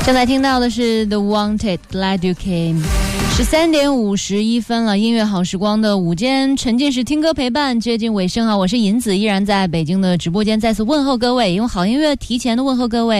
正在听到的是 The Wanted Glad You Came。 13点51分了，音乐好时光的午间沉浸式听歌陪伴接近尾声啊！我是银子，依然在北京的直播间再次问候各位，用好音乐提前的问候各位。